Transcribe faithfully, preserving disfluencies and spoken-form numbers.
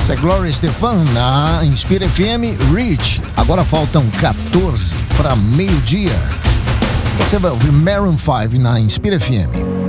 Essa é Gloria Estefan na Inspira F M Reach. Agora faltam quatorze para meio-dia. Você vai ouvir Maroon cinco na Inspira F M.